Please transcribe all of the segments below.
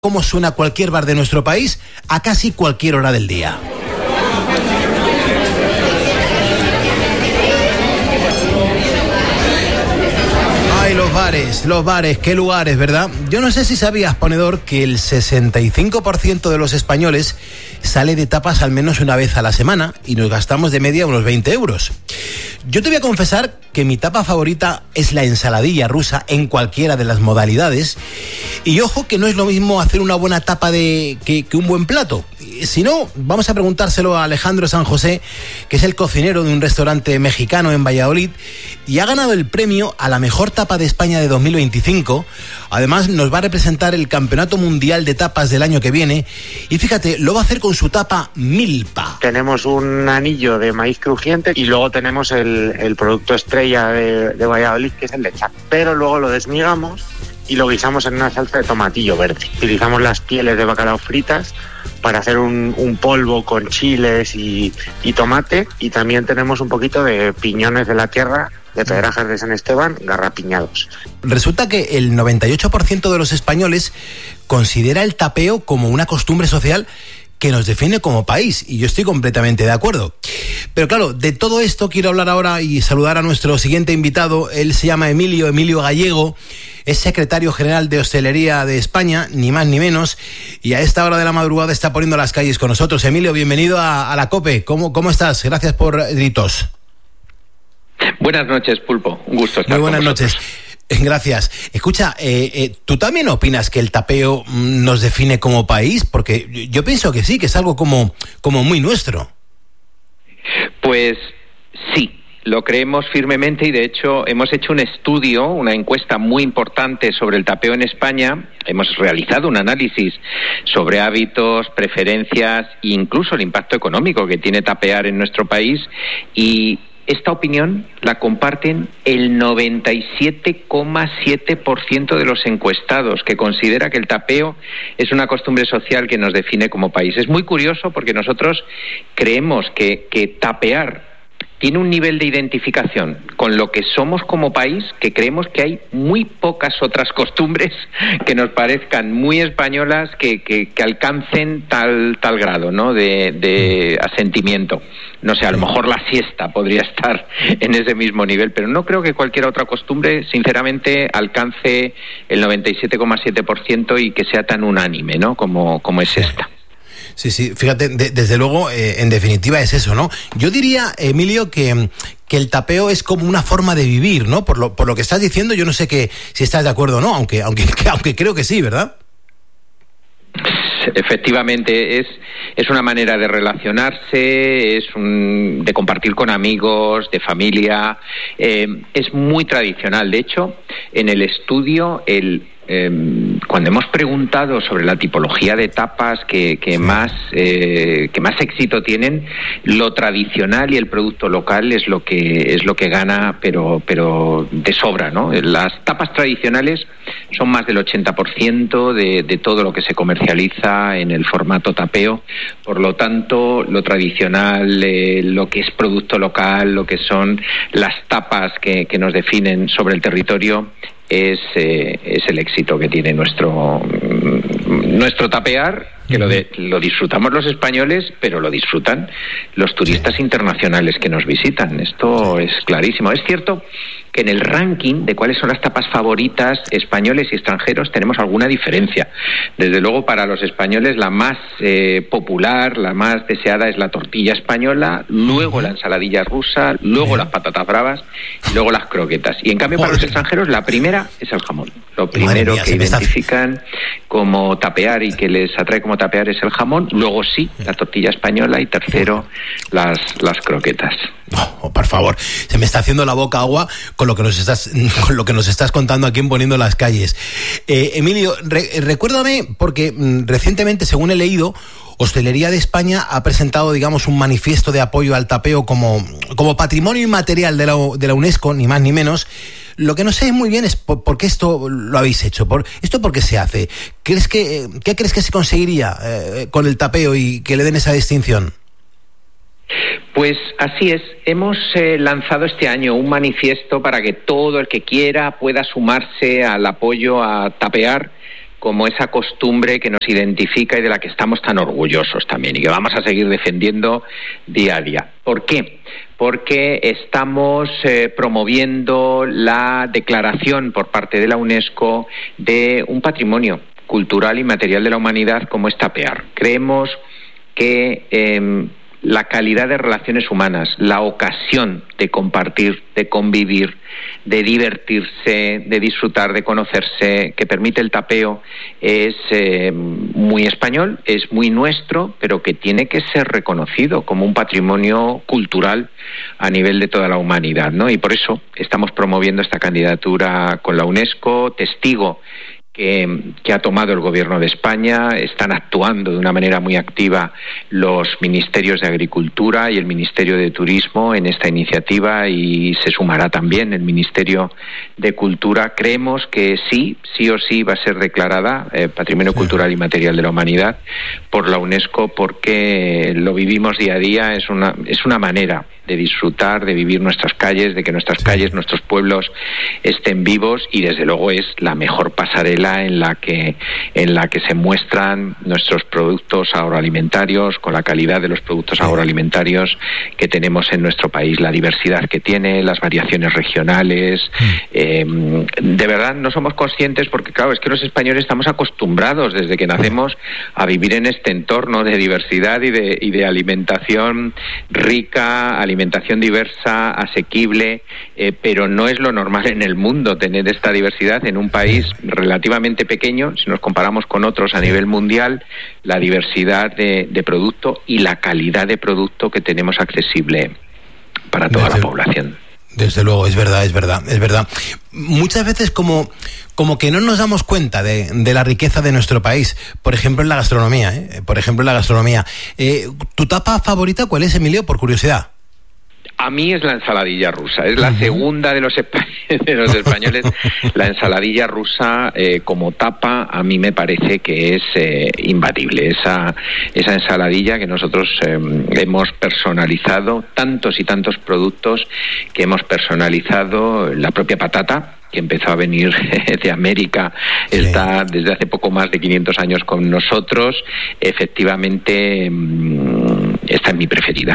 cómo suena cualquier bar de nuestro país a casi cualquier hora del día. Ay, los bares, qué lugares, ¿verdad? Yo no sé si sabías, ponedor, que el 65% de los españoles sale de tapas al menos una vez a la semana y nos gastamos de media unos 20 euros. Yo te voy a confesar que mi tapa favorita es la ensaladilla rusa en cualquiera de las modalidades. Y ojo que no es lo mismo hacer una buena tapa que un buen plato. Si no, vamos a preguntárselo a Alejandro San José, que es el cocinero de un restaurante mexicano en Valladolid y ha ganado el premio a la mejor tapa de España de 2025. Además, nos va a representar el Campeonato Mundial de Tapas del año que viene. Y fíjate, lo va a hacer con su tapa Milpa. Tenemos un anillo de maíz crujiente y luego tenemos el producto estrella de Valladolid, que es el lechón. Pero luego lo desmigamos y lo guisamos en una salsa de tomatillo verde. Utilizamos las pieles de bacalao fritas para hacer un polvo con chiles y tomate, y también tenemos un poquito de piñones de la tierra, de Pedrajas de San Esteban, garrapiñados. Resulta que el 98% de los españoles considera el tapeo como una costumbre social que nos define como país, y yo estoy completamente de acuerdo. Pero claro, de todo esto quiero hablar ahora y saludar a nuestro siguiente invitado. Él se llama Emilio Gallego, es secretario general de Hostelería de España, ni más ni menos, y a esta hora de la madrugada está poniendo las calles con nosotros. Emilio, bienvenido a la COPE. ¿Cómo estás? Gracias por gritos. Buenas noches, Pulpo. Un gusto estar Muy buenas con noches. Gracias. Escucha, ¿tú también opinas que el tapeo nos define como país? Porque yo pienso que sí, que es algo como muy nuestro. Pues sí, lo creemos firmemente, y de hecho hemos hecho un estudio, una encuesta muy importante sobre el tapeo en España. Hemos realizado un análisis sobre hábitos, preferencias e incluso el impacto económico que tiene tapear en nuestro país, y esta opinión la comparten el 97,7% de los encuestados, que considera que el tapeo es una costumbre social que nos define como país. Es muy curioso porque nosotros creemos que tapear tiene un nivel de identificación con lo que somos como país, que creemos que hay muy pocas otras costumbres que nos parezcan muy españolas que alcancen tal grado, ¿no?, de asentimiento. No sé, a lo mejor la siesta podría estar en ese mismo nivel, pero no creo que cualquier otra costumbre, sinceramente, alcance el 97,7% y que sea tan unánime, ¿no?, como es esta. Sí, fíjate, desde luego, en definitiva es eso, ¿no? Yo diría, Emilio, que el tapeo es como una forma de vivir, ¿no? Por lo que estás diciendo, yo no sé si estás de acuerdo o no, aunque creo que sí, ¿verdad? Efectivamente, es una manera de relacionarse, de compartir con amigos, de familia, es muy tradicional. De hecho, en el estudio, cuando hemos preguntado sobre la tipología de tapas que más éxito tienen, lo tradicional y el producto local es lo que gana, pero de sobra, ¿no? Las tapas tradicionales son más del 80% de todo lo que se comercializa en el formato tapeo. Por lo tanto, lo tradicional, lo que es producto local, lo que son las tapas que nos definen sobre el territorio, es el éxito que tiene nuestro tapear, que lo disfrutamos los españoles, pero lo disfrutan los turistas internacionales que nos visitan. Esto es clarísimo. Es cierto que en el ranking de cuáles son las tapas favoritas españoles y extranjeros tenemos alguna diferencia. Desde luego, para los españoles la más popular, la más deseada es la tortilla española, luego la ensaladilla rusa, luego las patatas bravas y luego las croquetas. Y en cambio, para los extranjeros la primera es el jamón. Lo primero que identifican como tapear y que les atrae como tapear es el jamón, luego sí, la tortilla española, y tercero las croquetas. Oh, por favor, se me está haciendo la boca agua con lo que nos estás contando aquí en Poniendo las Calles. Emilio, recuérdame, porque recientemente, según he leído, Hostelería de España ha presentado, digamos, un manifiesto de apoyo al tapeo como patrimonio inmaterial de la UNESCO, ni más ni menos. Lo que no sé muy bien es por qué esto lo habéis hecho. ¿Por qué se hace? ¿Qué crees que se conseguiría con el tapeo y que le den esa distinción? Pues así es, hemos lanzado este año un manifiesto para que todo el que quiera pueda sumarse al apoyo a tapear, como esa costumbre que nos identifica y de la que estamos tan orgullosos también y que vamos a seguir defendiendo día a día. ¿Por qué? Porque estamos promoviendo la declaración por parte de la UNESCO de un patrimonio cultural y material de la humanidad como es Tapear. Creemos que la calidad de relaciones humanas, la ocasión de compartir, de convivir, de divertirse, de disfrutar, de conocerse, que permite el tapeo, es muy español, es muy nuestro, pero que tiene que ser reconocido como un patrimonio cultural a nivel de toda la humanidad, ¿no? Y por eso estamos promoviendo esta candidatura con la UNESCO, testigo que ha tomado el Gobierno de España. Están actuando de una manera muy activa los Ministerios de Agricultura y el Ministerio de Turismo en esta iniciativa, y se sumará también el Ministerio de Cultura. Creemos que sí o sí va a ser declarada Patrimonio Cultural y Material de la Humanidad por la UNESCO, porque lo vivimos día a día. Es una manera de disfrutar, de vivir nuestras calles, de que nuestras calles, nuestros pueblos estén vivos, y desde luego es la mejor pasarela en la que se muestran nuestros productos agroalimentarios, con la calidad de los productos agroalimentarios que tenemos en nuestro país, la diversidad que tiene, las variaciones regionales. De verdad no somos conscientes, porque claro, es que los españoles estamos acostumbrados desde que nacemos a vivir en este entorno de diversidad y de alimentación rica, alimentación diversa, asequible, pero no es lo normal en el mundo tener esta diversidad en un país relativamente pequeño. Si nos comparamos con otros a nivel mundial, la diversidad de producto y la calidad de producto que tenemos accesible para toda la población. Desde luego, es verdad. Muchas veces como que no nos damos cuenta de la riqueza de nuestro país, por ejemplo en la gastronomía, ¿Tu tapa favorita cuál es, Emilio, por curiosidad? A mí es la ensaladilla rusa, es la segunda de los españoles. La ensaladilla rusa como tapa a mí me parece que es imbatible. Esa ensaladilla que nosotros hemos personalizado, tantos y tantos productos que hemos personalizado, la propia patata, que empezó a venir de América, está desde hace poco más de 500 años con nosotros. Efectivamente, esta es mi preferida.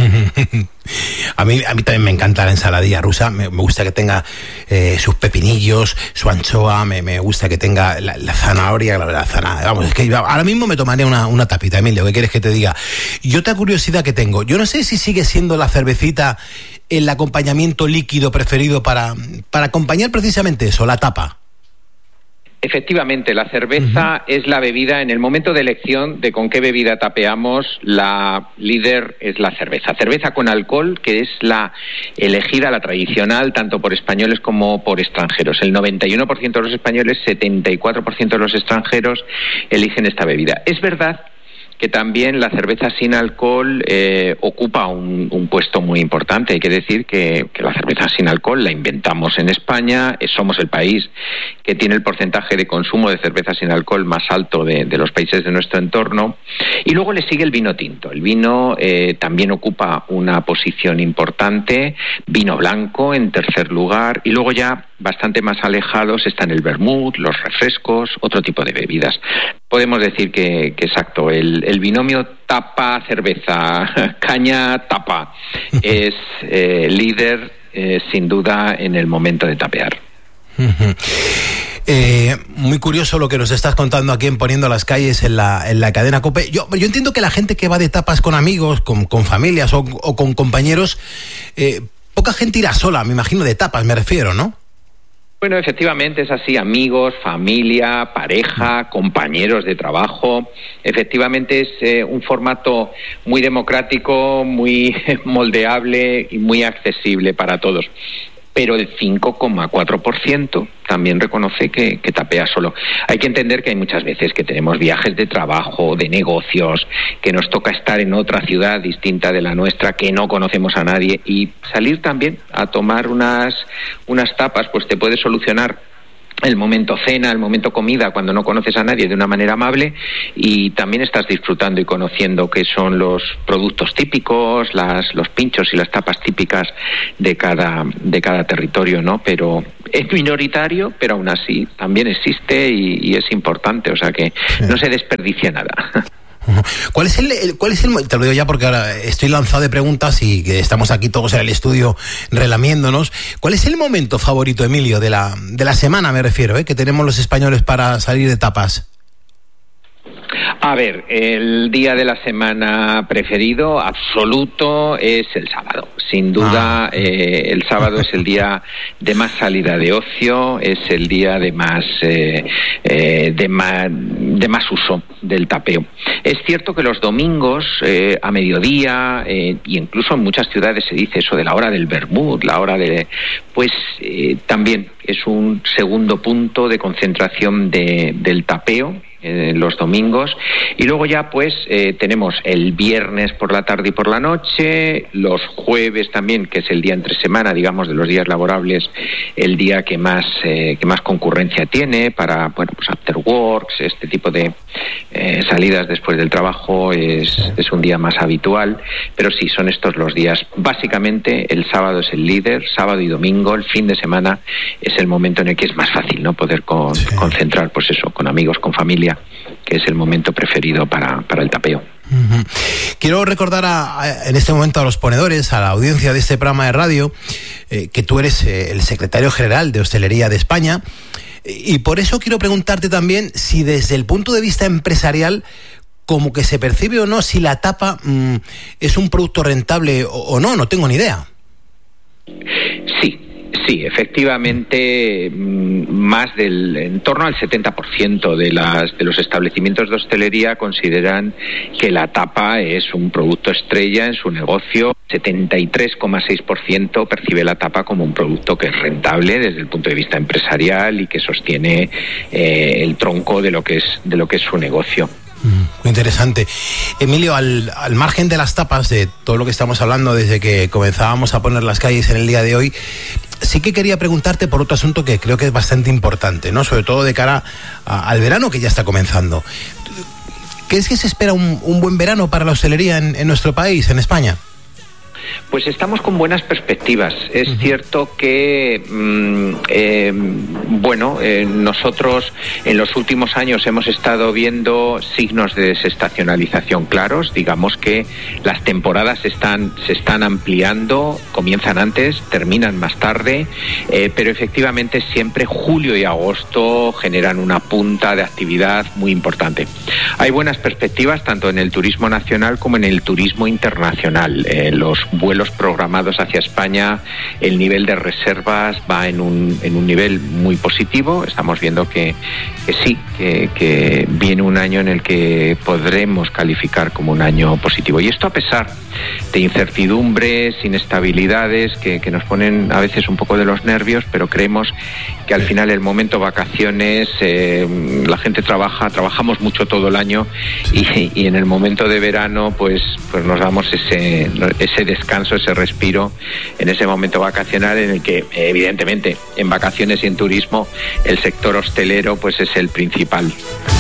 A mí también me encanta la ensaladilla rusa. Me gusta que tenga sus pepinillos, su anchoa, me gusta que tenga la zanahoria, vamos, es que ahora mismo me tomaré una tapita, Emilio, ¿qué quieres que te diga? Y otra curiosidad que tengo, yo no sé si sigue siendo la cervecita el acompañamiento líquido preferido para acompañar precisamente eso, la tapa. Efectivamente, la cerveza es la bebida. En el momento de elección de con qué bebida tapeamos, la líder es la cerveza. Cerveza con alcohol, que es la elegida, la tradicional, tanto por españoles como por extranjeros. El 91% de los españoles, 74% de los extranjeros eligen esta bebida. Es verdad que también la cerveza sin alcohol ocupa un puesto muy importante. Hay que decir que la cerveza sin alcohol la inventamos en España, somos el país que tiene el porcentaje de consumo de cerveza sin alcohol más alto de los países de nuestro entorno. Y luego le sigue el vino tinto. El vino también ocupa una posición importante, vino blanco en tercer lugar, y luego ya bastante más alejados están el vermut, los refrescos, otro tipo de bebidas. Podemos decir que exacto, el binomio tapa-cerveza, caña-tapa, es líder sin duda en el momento de tapear. Muy curioso lo que nos estás contando aquí en Poniendo las Calles en la cadena COPE. Yo entiendo que la gente que va de tapas con amigos, con familias o con compañeros, poca gente irá sola, me imagino, de tapas me refiero, ¿no? Bueno, efectivamente es así, amigos, familia, pareja, compañeros de trabajo. Efectivamente es un formato muy democrático, muy moldeable y muy accesible para todos. Pero el 5,4% también reconoce que tapea solo. Hay que entender que hay muchas veces que tenemos viajes de trabajo, de negocios, que nos toca estar en otra ciudad distinta de la nuestra, que no conocemos a nadie, y salir también a tomar unas tapas pues te puede solucionar el momento cena, el momento comida, cuando no conoces a nadie, de una manera amable, y también estás disfrutando y conociendo qué son los productos típicos, los pinchos y las tapas típicas de cada territorio, ¿no? Pero es minoritario, pero aún así también existe y es importante, o sea que no se desperdicia nada. ¿Cuál es el te lo digo ya porque ahora estoy lanzado de preguntas y que estamos aquí todos en el estudio relamiéndonos? ¿Cuál es el momento favorito, Emilio, de la semana, me refiero, que tenemos los españoles para salir de tapas? A ver, el día de la semana preferido absoluto es el sábado. Sin duda, el sábado es el día de más salida de ocio, es el día de más uso del tapeo. Es cierto que los domingos a mediodía, y incluso en muchas ciudades se dice eso de la hora del vermut, la hora de... pues también es un segundo punto de concentración del tapeo. Los domingos, y luego ya pues tenemos el viernes por la tarde y por la noche, los jueves también, que es el día entre semana, digamos, de los días laborables, el día que más concurrencia tiene para, bueno, pues after works, este tipo de salidas después del trabajo es un día más habitual, pero sí, son estos los días. Básicamente el sábado es el líder, sábado y domingo, el fin de semana es el momento en el que es más fácil, ¿no? Poder concentrar, pues eso, con amigos, con familia, que es el momento preferido para el tapeo. Uh-huh. Quiero recordar en este momento a los ponedores, a la audiencia de este programa de radio, que tú eres el secretario general de Hostelería de España, y por eso quiero preguntarte también si desde el punto de vista empresarial, como que se percibe o no, si la tapa es un producto rentable o no tengo ni idea. Sí, efectivamente, en torno al 70% de los establecimientos de hostelería consideran que la tapa es un producto estrella en su negocio. 73,6% percibe la tapa como un producto que es rentable desde el punto de vista empresarial y que sostiene el tronco de lo que es su negocio. Muy interesante. Emilio, al margen de las tapas, de todo lo que estamos hablando desde que comenzábamos a poner las calles en el día de hoy, sí que quería preguntarte por otro asunto que creo que es bastante importante, ¿no? Sobre todo de cara al verano que ya está comenzando. ¿Crees que se espera un buen verano para la hostelería en nuestro país, en España? Pues estamos con buenas perspectivas. Es cierto que, nosotros en los últimos años hemos estado viendo signos de desestacionalización claros. Digamos que las temporadas se están ampliando, comienzan antes, terminan más tarde, pero efectivamente siempre julio y agosto generan una punta de actividad muy importante. Hay buenas perspectivas tanto en el turismo nacional como en el turismo internacional. Los vuelos programados hacia España, el nivel de reservas va en un nivel muy positivo. Estamos viendo que viene un año en el que podremos calificar como un año positivo. Y esto a pesar de incertidumbres, inestabilidades que nos ponen a veces un poco de los nervios, pero creemos que al final el momento vacaciones, la gente trabajamos mucho todo el año y en el momento de verano pues nos damos ese descanso, ese respiro en ese momento vacacional en el que evidentemente en vacaciones y en turismo el sector hostelero pues es el principal.